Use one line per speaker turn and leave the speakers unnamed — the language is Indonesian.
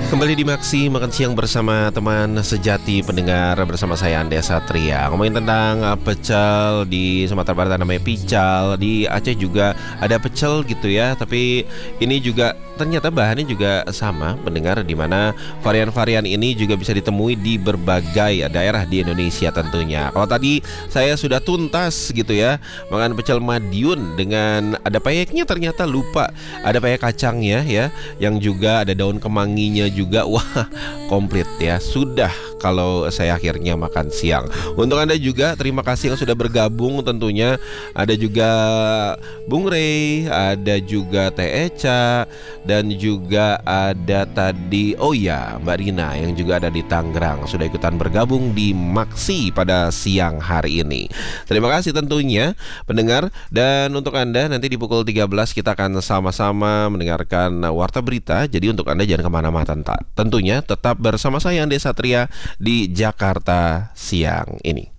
Kembali di Maksi Makan Siang bersama teman sejati pendengar, bersama saya Ande Satria. Ngomongin tentang pecel. Di Sumatera Barat namanya pical, di Aceh juga ada pecel gitu ya. Tapi ini juga ternyata bahannya juga sama pendengar, di mana varian-varian ini juga bisa ditemui di berbagai daerah di Indonesia tentunya. Kalau tadi saya sudah tuntas gitu ya makan pecel Madiun dengan ada peyeknya, ternyata lupa ada peyek kacangnya ya, yang juga ada daun kemanginya juga. Wah, komplit ya. Sudah kalau saya akhirnya makan siang. Untuk Anda juga terima kasih yang sudah bergabung tentunya. Ada juga Bung Rey, ada juga Teh Eca, dan juga ada tadi Mbak Rina yang juga ada di Tangerang, sudah ikutan bergabung di Maksi pada siang hari ini. Terima kasih tentunya pendengar. Dan untuk Anda nanti di pukul 13 kita akan sama-sama mendengarkan Warta Berita. Jadi untuk Anda jangan kemana-mana, tentunya tetap bersama saya Ande Satria di Jakarta siang ini.